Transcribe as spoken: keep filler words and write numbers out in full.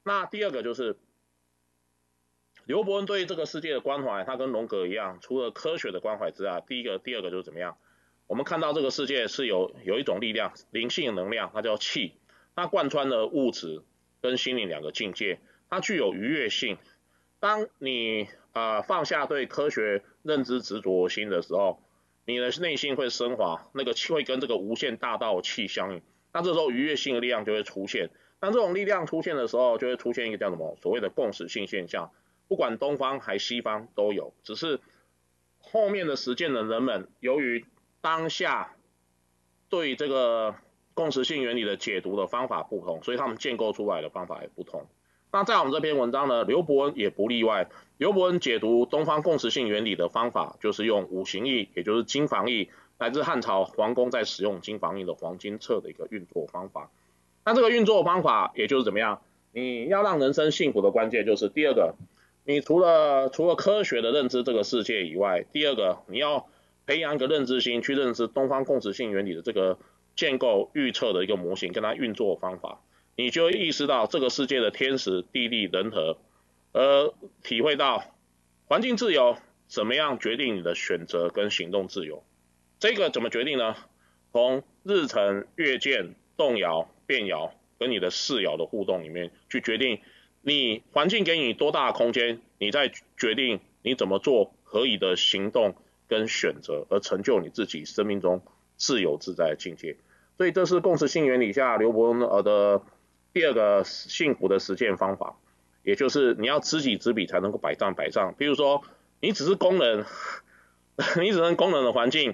那第二个就是刘伯温对这个世界的关怀，他跟荣格一样，除了科学的关怀之外，第一个、第二个就是怎么样？我们看到这个世界是有有一种力量，灵性能量，它叫气，它贯穿了物质跟心灵两个境界，它具有愉悦性。当你呃放下对科学认知执着心的时候，你的内心会升华，那个气会跟这个无限大道气相应，那这时候愉悦性的力量就会出现。当这种力量出现的时候，就会出现一个叫什么所谓的共识性现象，不管东方还西方都有，只是后面的实践的人们，由于当下对这个共识性原理的解读的方法不同，所以他们建构出来的方法也不同。那在我们这篇文章呢，刘伯温也不例外。刘伯温解读东方共识性原理的方法，就是用五行易，也就是金房易，来自汉朝皇宫在使用金房易的黄金册的一个运作方法。那这个运作方法，也就是怎么样？你要让人生幸福的关键就是第二个，你除了除了科学的认知这个世界以外，第二个你要培养一个认知心，去认知东方共识性原理的这个建构预测的一个模型，跟它运作方法。你就会意识到这个世界的天时地利人和，而体会到环境自由怎么样决定你的选择跟行动自由。这个怎么决定呢？从日程、月见、动摇、变摇跟你的视爻的互动里面去决定你环境给你多大的空间，你再决定你怎么做合理的行动跟选择，而成就你自己生命中自由自在的境界。所以这是共识性原理下刘伯温的第二个幸福的实践方法，也就是你要知己知彼才能够百战百仗。比如说，你只是工人，你只是工人的环境，